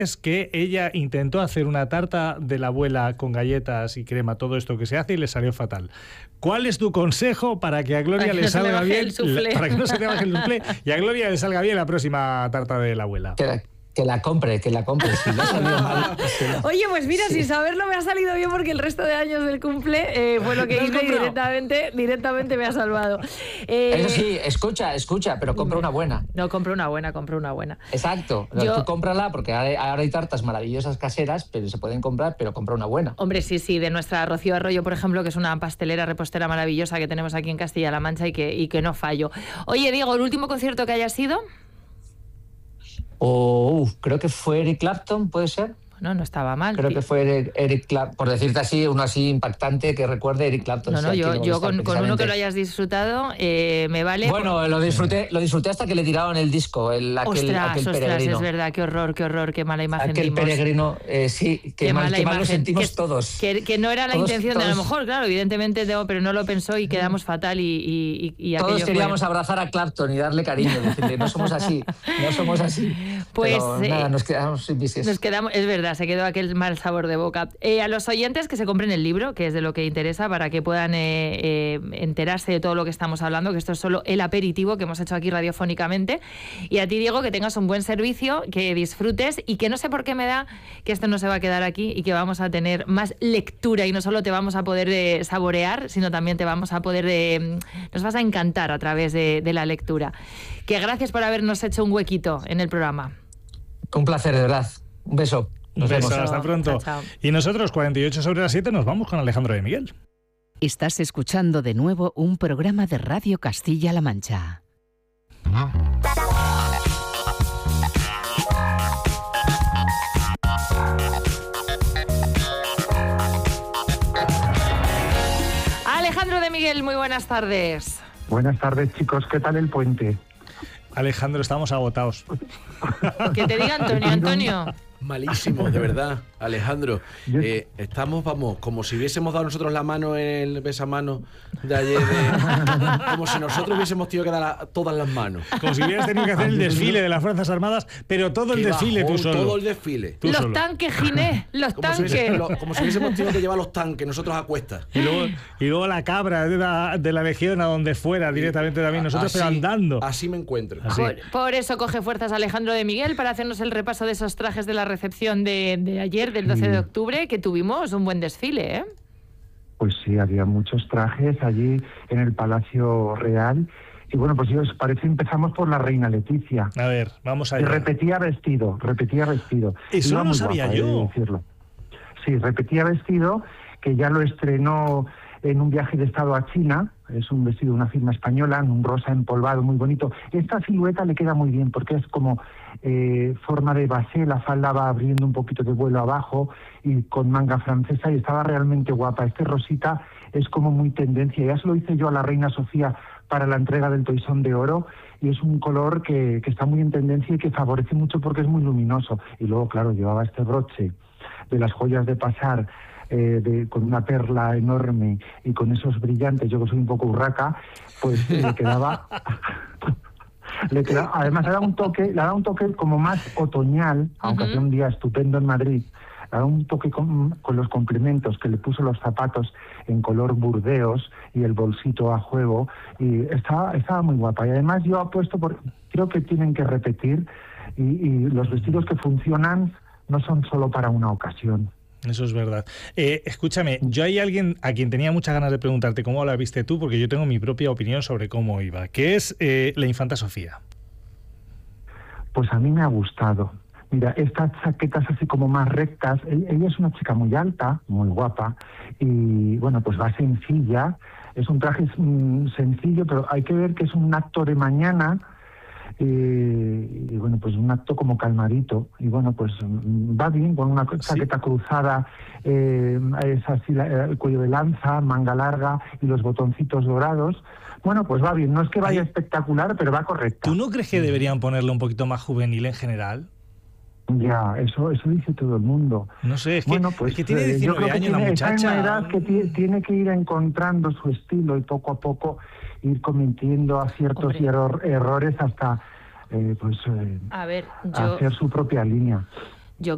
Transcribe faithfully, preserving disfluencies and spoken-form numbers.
es que ella intentó hacer una tarta de la abuela con galletas y crema, todo esto que se hace, y le salió fatal. ¿Cuál es tu consejo para que a Gloria para que le no salga se le bien, el para que no se le baje el soufflé y a Gloria le salga bien la próxima tarta de la abuela? Que la, que la compre, que la compre. Si no salió mal. Oye, pues mira, Sí. sin saberlo me ha salido bien porque el resto de años del cumple eh, fue lo que ¿Lo has hice y comprado? directamente, directamente me ha salvado. Eh, Eso sí, escucha, escucha, pero compra una buena. No, compré una buena, compré una buena. Exacto. Yo- Tú cómprala, porque ahora ahora hay tartas maravillosas caseras, pero se pueden comprar, pero compra una buena. Hombre, sí, sí, de nuestra Rocío Arroyo, por ejemplo, que es una pastelera, repostera maravillosa que tenemos aquí en Castilla-La Mancha y que, y que no fallo. Oye, Diego, ¿el último concierto que haya sido? O, uf, creo que fue Eric Clapton, ¿puede ser? No, no estaba mal. Creo que fue Eric, Eric Clapton, por decirte así, uno así impactante que recuerde Eric Clapton. No, sí, no, aquí yo, no yo está con, con uno precisamente. que lo hayas disfrutado eh, me vale. Bueno, lo disfruté, lo disfruté hasta que le tiraron el disco, el, aquel, Ostras, aquel ostras, peregrino. es verdad, qué horror, qué horror, qué mala imagen Aquel dimos. peregrino, eh, sí, qué, Qué mal, mala qué mal lo imagen, sentimos que, todos. Que, que no era la Todos- intención de, a lo todos- mejor, claro, evidentemente, Teo, pero no lo pensó y quedamos fatal y, y, y, y Todos aquello queríamos fue... abrazar a Clapton y darle cariño, decirle, no somos así, no somos así. Pues, Pero eh, nada, nos quedamos sin bicis. Nos quedamos, es verdad, se quedó aquel mal sabor de boca. Eh, a los oyentes que se compren el libro, que es de lo que interesa, para que puedan eh, eh, enterarse de todo lo que estamos hablando, que esto es solo el aperitivo que hemos hecho aquí radiofónicamente. Y a ti, Diego, que tengas un buen servicio, que disfrutes y que no sé por qué me da que esto no se va a quedar aquí y que vamos a tener más lectura y no solo te vamos a poder eh, saborear, sino también te vamos a poder, eh, nos vas a encantar a través de, de la lectura. Que gracias por habernos hecho un huequito en el programa. Un placer, de verdad. Un beso. Nos Un beso, vemos. hasta pronto. Chao, chao. Y nosotros, cuarenta y ocho sobre las siete, nos vamos con Alejandro de Miguel. Estás escuchando de nuevo un programa de Radio Castilla-La Mancha. Alejandro de Miguel, muy buenas tardes. Buenas tardes, chicos. ¿Qué tal el puente? Alejandro, estamos agotados. Que te diga Antonio, Antonio. Malísimo, de verdad, Alejandro. Yo- Eh, estamos, vamos, como si hubiésemos dado nosotros la mano en el besamano de ayer. de- como si nosotros hubiésemos tenido que dar la- todas las manos. Como si hubieras tenido que hacer el desfile de las Fuerzas Armadas, pero todo el Qué desfile tú bajón, solo. Todo el desfile. Tú Los solo. tanques, Ginés, los Como si, tanques. hubiese- lo- como si hubiésemos tenido que llevar los tanques nosotros a cuestas. Y luego, y luego la cabra de la, de la Legión a donde fuera directamente también. Nosotros, pero andando. Así me encuentro. Así. Por, por eso coge fuerzas Alejandro de Miguel para hacernos el repaso de esos trajes de la recepción de, de ayer, del doce de octubre, que tuvimos un buen desfile, ¿eh? Pues sí, había muchos trajes allí en el Palacio Real. Y bueno, pues si os parece, empezamos por la reina Leticia. A ver, vamos Y allá. repetía vestido, repetía vestido. Eso Iba no lo muy sabía guapa, he de yo. decirlo. Sí, repetía vestido, que ya lo estrenó en un viaje de estado a China. Es un vestido de una firma española, en un rosa empolvado, muy bonito. Esta silueta le queda muy bien porque es como eh, forma de basé, la falda va abriendo un poquito de vuelo abajo y con manga francesa, y estaba realmente guapa. Este rosita es como muy tendencia. Ya se lo hice yo a la reina Sofía para la entrega del Toisón de Oro, y es un color que, que está muy en tendencia y que favorece mucho porque es muy luminoso. Y luego, claro, llevaba este broche de las joyas de pasar, eh, de, con una perla enorme y con esos brillantes, yo que soy un poco urraca, pues le quedaba... le quedaba además, le da un toque, le da un toque como más otoñal, aunque Ujú. hacía un día estupendo en Madrid. Le da un toque con, con los complementos, que le puso los zapatos en color burdeos y el bolsito a juego, y estaba, estaba muy guapa. Y además yo apuesto por, creo que tienen que repetir, y, y los vestidos que funcionan no son solo para una ocasión. Eso es verdad. Eh, escúchame, yo hay alguien a quien tenía muchas ganas de preguntarte cómo la viste tú, porque yo tengo mi propia opinión sobre cómo iba, que es eh, la infanta Sofía. Pues a mí me ha gustado. Mira, estas chaquetas así como más rectas, e- ella es una chica muy alta, muy guapa, y bueno, pues va sencilla. Es un traje mm, sencillo, pero hay que ver que es un acto de mañana, eh, y bueno, pues un acto como calmadito. Y bueno, pues mm, va bien con una chaqueta cruzada, eh, es así la- el cuello de lanza, manga larga y los botoncitos dorados. Bueno, pues va bien. No es que vaya Ay. espectacular, pero va correcta. ¿Tú no crees que deberían ponerle un poquito más juvenil en general? Ya, eso eso dice todo el mundo. No sé, es que, Bueno, pues es que tiene eh, yo diecinueve creo que años la tiene, está en muchacha. una edad que ti- tiene que ir encontrando su estilo y poco a poco ir cometiendo aciertos Hombre. y error- errores hasta eh, pues eh, A ver, yo... hacer su propia línea.